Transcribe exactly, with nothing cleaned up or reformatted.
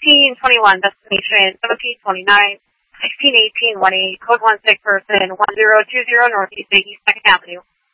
fifteen twenty-one, destination seventeen twenty-nine, sixteen eighteen, one eight, code one six person, one zero two zero Northeast East second Avenue.